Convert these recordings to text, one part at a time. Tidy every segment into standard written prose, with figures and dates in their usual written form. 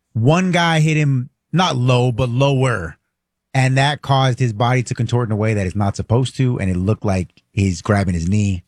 One guy hit him not low, but lower. And that caused his body to contort in a way that it's not supposed to. And it looked like he's grabbing his knee.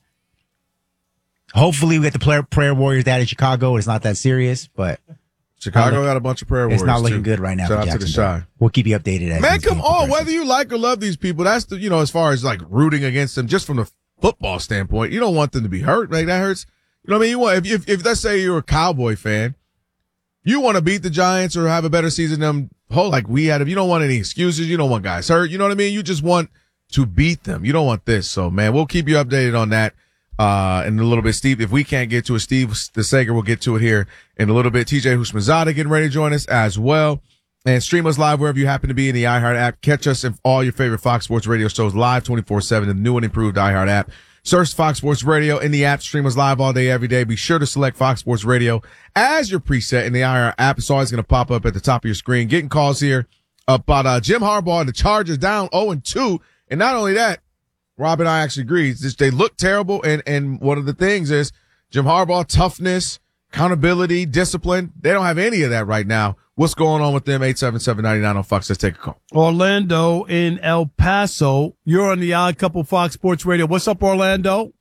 Hopefully we get the prayer warriors down in Chicago. It's not that serious, but Chicago got a bunch of prayer warriors. It's not looking too. good right now. Shout for out to the Shy. We'll keep you updated. As Man, come on. Whether you like or love these people, that's the, as far as like rooting against them, just from the football standpoint, you don't want them to be hurt. Like that hurts. You know what I mean? You want, if let's say you're a Cowboy fan, you want to beat the Giants or have a better season than them. Like we had, you don't want any excuses. You don't want guys hurt. You know what I mean? You just want to beat them. You don't want this. So man, we'll keep you updated on that. In a little bit, Steve, if we can't get to it, Steve the Sager will get to it here in a little bit. TJ Houshmandzadeh getting ready to join us as well. And stream us live wherever you happen to be in the iHeart app. Catch us in all your favorite Fox Sports Radio shows live 24/7 in the new and improved iHeart app. Search Fox Sports Radio in the app. Stream us live all day, every day. Be sure to select Fox Sports Radio as your preset in the iHeart app. It's always going to pop up at the top of your screen. Getting calls here about Jim Harbaugh and the Chargers down 0-2. And not only that, Rob and I actually agree. They look terrible, and one of the things is Jim Harbaugh, toughness, accountability, discipline. They don't have any of that right now. What's going on with them? 877-99 on Fox. Let's take a call. Orlando in El Paso. You're on the Odd Couple Fox Sports Radio. What's up, Orlando?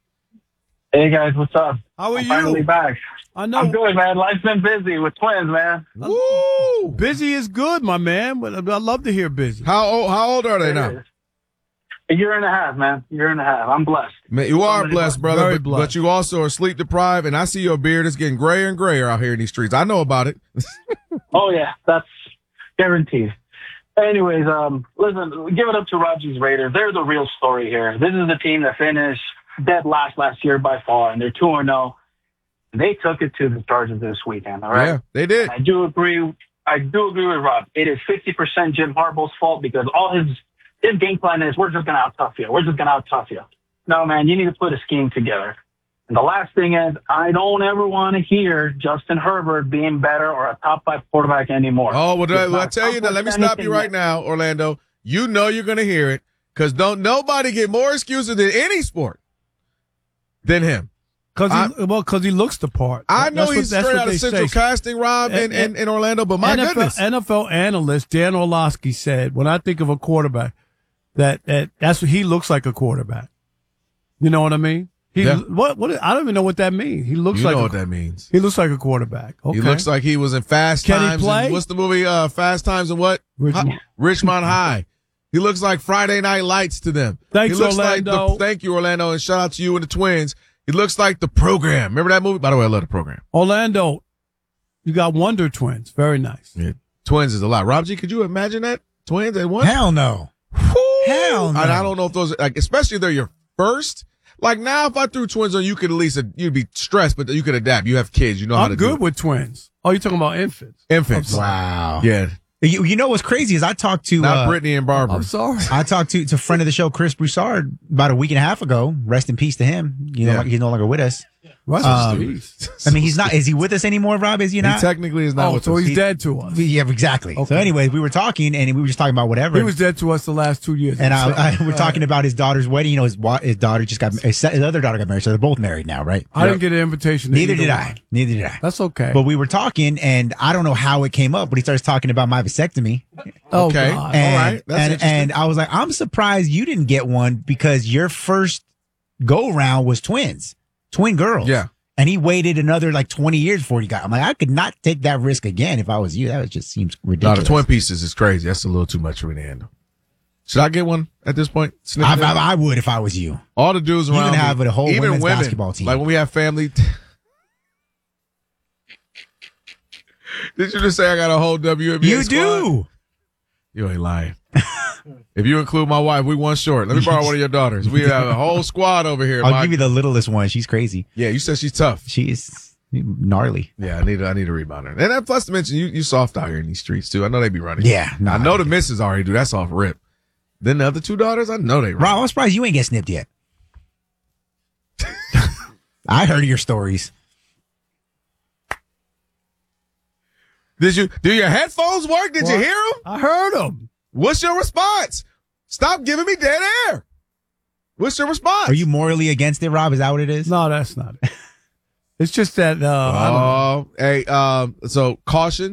Hey, guys. What's up? How are you? Finally back. I know. I'm good, man. Life's been busy with twins, man. Woo! Busy is good, my man. But I love to hear busy. How old are they now? A year and a half, man. Year and a half. I'm blessed. Man, you are blessed, brother, Very but blessed. you also are sleep deprived, and I see your beard is getting grayer and grayer out here in these streets. I know about it. Oh, yeah. That's guaranteed. Anyways, listen, give it up to Rogers Raiders. They're the real story here. This is the team that finished dead last year by far, and they're 2-0. They took it to the Chargers this weekend, all right? Yeah, they did. I do agree with Rob. It is 50% Jim Harbaugh's fault because all his game plan is we're just going to out-tough you. We're just going to out-tough you. No, man, you need to put a scheme together. And the last thing is I don't ever want to hear Justin Herbert being better or a top 5 quarterback anymore. Oh, well, I tell you that. Let me stop you right now, Orlando. You know you're going to hear it because don't nobody get more excuses in any sport than him. Because he looks the part. I know he's straight out of Central Casting, Rob, in Orlando, but my goodness. NFL analyst Dan Orlovsky said, when I think of a quarterback, that's what he looks like a quarterback. You know what I mean? What I don't even know what that means. He looks like what that means. He looks like a quarterback. Okay. He looks like he was in Fast Can Times. He play? What's the movie? Fast Times and what? Richmond High. He looks like Friday Night Lights to them. Thanks, Orlando. Thank you, Orlando, and shout out to you and the Twins. He looks like The Program. Remember that movie? By the way, I love The Program. Orlando, you got Wonder Twins. Very nice. Yeah. Twins is a lot. Rob G, could you imagine that? Twins at one? Hell no. Hell no. I don't know if those, like, especially if they're your first. Like now, if I threw twins on, you could at least, you'd be stressed, but you could adapt. You have kids. You know how to do it. I'm good with twins. Oh, you're talking about infants. Infants. Wow. Yeah. You know what's crazy is I talked to not Brittany and Barbara. I'm sorry. I talked to a friend of the show, Chris Broussard, about a week and a half ago. Rest in peace to him. He's no longer with us. I mean, he's not. Is he with us anymore, Rob? Is he not? He technically is not with us. So he's dead to us. Yeah, exactly. Okay. So, anyways, we were talking, and we were just talking about whatever. He was dead to us the last 2 years. And we're talking about his daughter's wedding. You know, his daughter just got his other daughter got married, so they're both married now, right? I didn't get an invitation. Neither did I. That's okay. But we were talking, and I don't know how it came up, but he starts talking about my vasectomy. Oh, okay. God. And, all right. That's and I was like, I'm surprised you didn't get one because your first go round was twin girls. Yeah. And he waited another like 20 years before he got. I'm like, I could not take that risk again if I was you. That just seems ridiculous. No, the twin pieces is crazy. That's a little too much for me to handle. Should I get one at this point? I would if I was you. All the dudes around you can have a whole even women's women, basketball team. Like when we have family. Did you just say I got a whole WNBA You squad? do. You ain't lying. If you include my wife, we one short. Let me borrow one of your daughters. We have a whole squad over here. I'll give you the littlest one. She's crazy. Yeah, you said she's tough. She's gnarly. Yeah, I need a rebounder. And then plus to mention, you soft out here in these streets too. I know they be running. Yeah. No, I know the missus already do. That's off rip. Then the other two daughters, I know they run. Rob, I'm surprised you ain't get snipped yet. I heard your stories. Do your headphones work? Did you hear them? I heard them. What's your response? Stop giving me dead air. What's your response? Are you morally against it, Rob? Is that what it is? No, that's not it. It's just that I don't know. Hey, so caution.